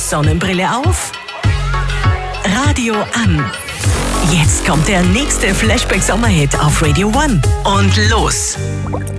Sonnenbrille auf, Radio an. Jetzt kommt der nächste Flashback-Sommerhit auf Radio One. Und los!